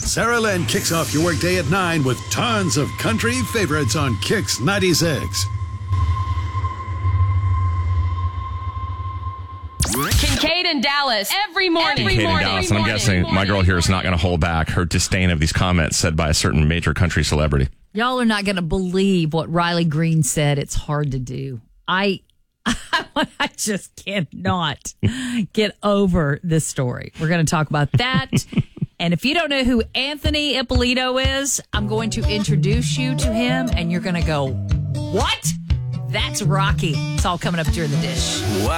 Sarah Lynn kicks off your workday at 9 with tons of country favorites on Kix 96. Kincaid and Dallas every morning. Kincaid and Dallas, and I'm guessing my girl here is not going to hold back her disdain of these comments said by a certain major country celebrity. Y'all are not going to believe what Riley Green said. It's hard to do. I just cannot get over this story. We're going to talk about that. And if you don't know who Anthony Ippolito is, I'm going to introduce you to him, and you're going to go, what? That's Rocky. It's all coming up during the dish. Wow.